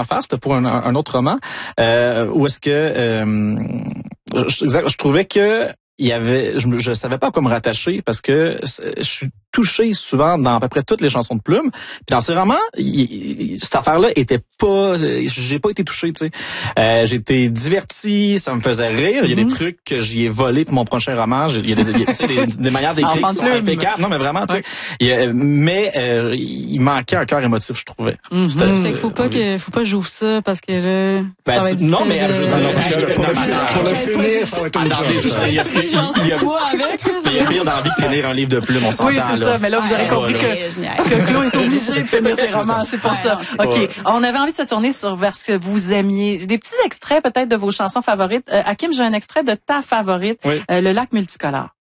affaire. C'était pour un autre roman où est-ce que je trouvais que je savais pas à quoi me rattacher parce que je suis touché souvent dans à peu près toutes les chansons de Plume. Puis dans ces romans, cette affaire-là était pas, j'ai pas été touché, tu sais. J'ai été diverti, ça me faisait rire. Il y a des trucs que j'y ai volé pour mon prochain roman. Il y a des manières d'écrire qui sont impeccables. Non, mais vraiment, tu sais. Il manquait un cœur émotif, je trouvais. Faut pas que j'ouvre ça parce que là. Non, mais je veux dire, pour le finir, ça va être une chose. Il y a pire d'envie de finir un livre de Plume, on s'entend. Oui, c'est ça. Mais là, vous aurez compris que Claude est obligé de finir ses romans. C'est pour ça. OK. On avait envie de se tourner vers ce que vous aimiez. Des petits extraits, peut-être, de vos chansons favorites. Hakim, j'ai un extrait de ta favorite, Le lac multicolore.